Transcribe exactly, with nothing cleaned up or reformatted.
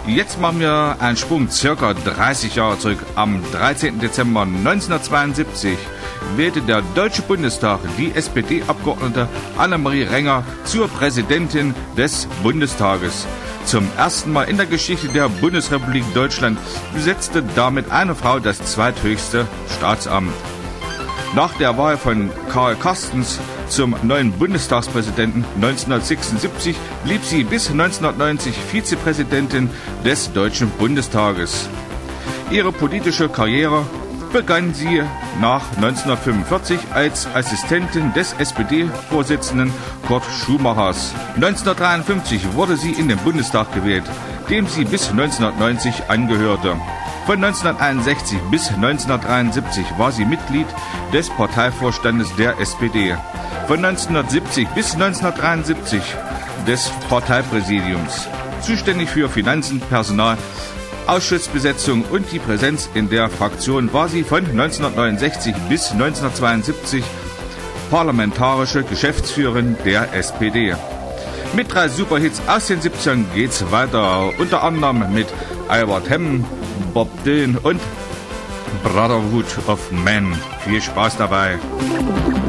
Jetzt machen wir einen Sprung circa dreißig Jahre zurück. Am dreizehnten Dezember neunzehnhundertzweiundsiebzig wählte der Deutsche Bundestag die S P D-Abgeordnete Annemarie Renger zur Präsidentin des Bundestages. Zum ersten Mal in der Geschichte der Bundesrepublik Deutschland besetzte damit eine Frau das zweithöchste Staatsamt. Nach der Wahl von Karl Carstens zum neuen Bundestagspräsidenten neunzehnhundertsechsundsiebzig blieb sie bis neunzehnhundertneunzig Vizepräsidentin des Deutschen Bundestages. Ihre politische Karriere begann sie nach neunzehnhundertfünfundvierzig als Assistentin des S P D-Vorsitzenden Kurt Schumachers. neunzehnhundertdreiundfünfzig wurde sie in den Bundestag gewählt, dem sie bis neunzehnhundertneunzig angehörte. Von neunzehnhunderteinundsechzig bis neunzehnhundertdreiundsiebzig war sie Mitglied des Parteivorstandes der S P D. Von neunzehnhundertsiebzig bis neunzehnhundertdreiundsiebzig des Parteipräsidiums. Zuständig für Finanzen, Personal, Ausschussbesetzung und die Präsenz in der Fraktion war sie von neunzehnhundertneunundsechzig bis neunzehnhundertzweiundsiebzig parlamentarische Geschäftsführerin der S P D. Mit drei Superhits aus den siebzigern geht's weiter, unter anderem mit Albert Hammond, Bob Dylan und Brotherhood of Men. Viel Spaß dabei!